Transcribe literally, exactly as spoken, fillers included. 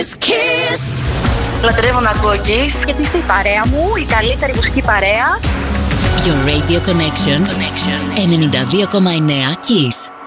Kiss. Λατρεύω να ακούω Kiss. Γιατί είστε η παρέα μου, η καλύτερη μουσική παρέα. Your Radio Connection, Connection. ενενήντα δύο κόμμα εννέα Kiss.